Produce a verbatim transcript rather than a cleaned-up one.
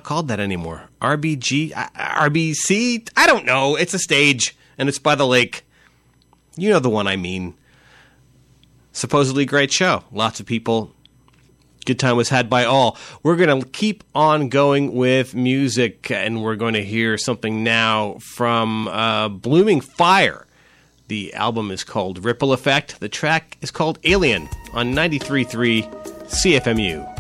called that anymore. R B G? R B C? I don't know. It's a stage, and it's by the lake. You know the one I mean. Supposedly great show. Lots of people. Good time was had by all. We're going to keep on going with music, and we're going to hear something now from uh, Blooming Fire. The album is called Ripple Effect. The track is called Alien on ninety-three point three C F M U.